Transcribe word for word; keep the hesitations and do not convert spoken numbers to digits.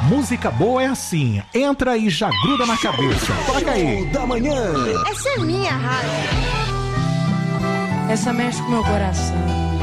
Música boa é assim, entra e já gruda na cabeça. Toca aí. Da manhã. Essa é minha rádio. Essa mexe com meu coração.